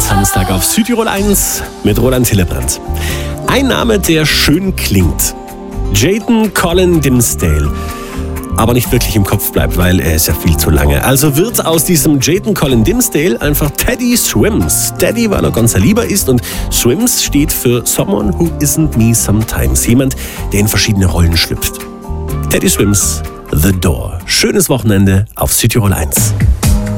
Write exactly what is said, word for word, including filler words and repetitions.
Samstag auf Südtirol eins mit Roland Hillebrand. Ein Name, der schön klingt. Jayden Colin Dimsdale. Aber nicht wirklich im Kopf bleibt, weil er ist ja viel zu lange. Also wird aus diesem Jayden Colin Dimsdale einfach Teddy Swims. Teddy, weil er ganz ein Lieber ist, und Swims steht für Someone Who Isn't Me Sometimes. Jemand, der in verschiedene Rollen schlüpft. Teddy Swims, The Door. Schönes Wochenende auf Südtirol eins.